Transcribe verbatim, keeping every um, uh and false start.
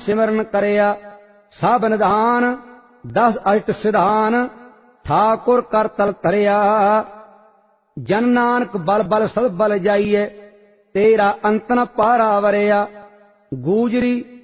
सिमरन करिया। सब निधान दस अष्ट सिधान ठाकुर कर तल तरिया। जन नानक बल बल सद बल जाइए तेरा अंत न पारा वरिया। गूजरी